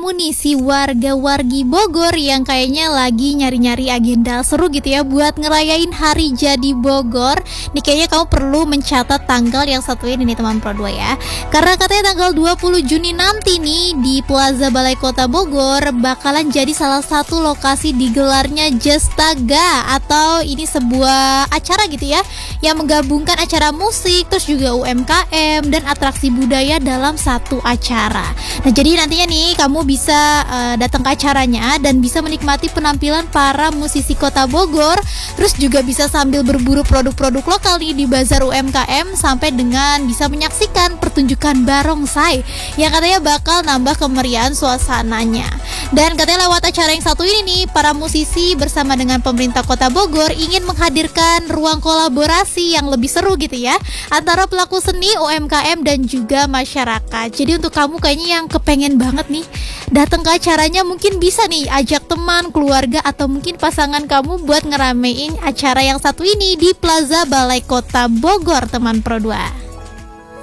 kamu nih si warga-wargi Bogor yang kayaknya lagi nyari-nyari agenda seru gitu ya buat ngerayain hari jadi Bogor, nih kayaknya kamu perlu mencatat tanggal yang satu ini nih teman Pro 2 ya. Karena katanya tanggal 20 Juni nanti nih di Plaza Balai Kota Bogor bakalan jadi salah satu lokasi digelarnya Jestaga, atau ini sebuah acara gitu ya yang menggabungkan acara musik terus juga UMKM dan atraksi budaya dalam satu acara. Nah, jadi nantinya nih kamu bisa datang ke acaranya dan bisa menikmati penampilan para musisi Kota Bogor, terus juga bisa sambil berburu produk-produk lokal nih di bazar UMKM sampai dengan bisa menyaksikan pertunjukan barongsai yang katanya bakal nambah kemeriahan suasananya. Dan katanya lewat acara yang satu ini nih, para musisi bersama dengan pemerintah Kota Bogor ingin menghadirkan ruang kolaborasi yang lebih seru gitu ya antara pelaku seni, UMKM dan juga masyarakat. Jadi untuk kamu kayaknya yang kepengen banget nih datang ke acaranya, mungkin bisa nih ajak teman, keluarga atau mungkin pasangan kamu buat ngeramein acara yang satu ini di Plaza Balai Kota Bogor teman Pro 2.